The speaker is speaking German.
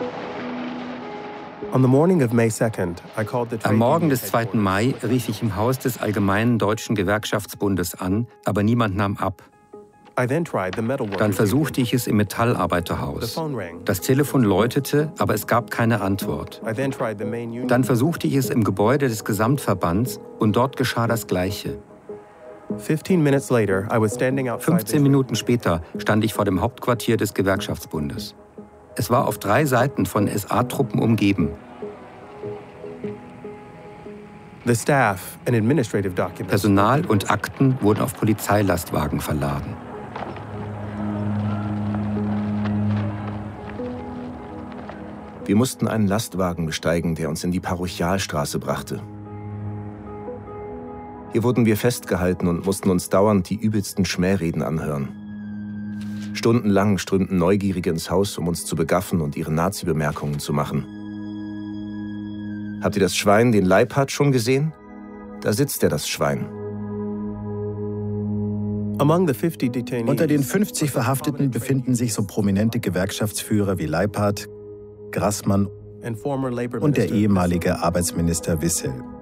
Am Morgen des 2. Mai rief ich im Haus des Allgemeinen Deutschen Gewerkschaftsbundes an, aber niemand nahm ab. Dann versuchte ich es im Metallarbeiterhaus. Das Telefon läutete, aber es gab keine Antwort. Dann versuchte ich es im Gebäude des Gesamtverbands und dort geschah das Gleiche. 15 Minuten später stand ich vor dem Hauptquartier des Gewerkschaftsbundes. Es war auf 3 Seiten von SA-Truppen umgeben. Personal und Akten wurden auf Polizeilastwagen verladen. Wir mussten einen Lastwagen besteigen, der uns in die Parochialstraße brachte. Hier wurden wir festgehalten und mussten uns dauernd die übelsten Schmähreden anhören. Stundenlang strömten Neugierige ins Haus, um uns zu begaffen und ihre Nazi-Bemerkungen zu machen. Habt ihr das Schwein, den Leibhardt, schon gesehen? Da sitzt das Schwein. Unter den 50 Verhafteten befinden sich so prominente Gewerkschaftsführer wie Leibhardt, Grassmann und der ehemalige Arbeitsminister Wissel.